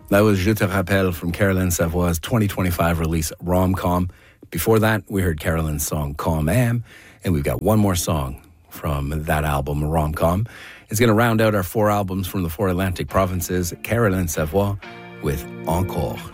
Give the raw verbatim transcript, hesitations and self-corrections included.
That was Je te rappelle from Caroline Savoie's twenty twenty-five release, Rom-Com. Before that, we heard Caroline's song, Quand Même, and we've got one more song from that album, Rom-Com. It's going to round out our four albums from the four Atlantic provinces, Caroline Savoie with Encore.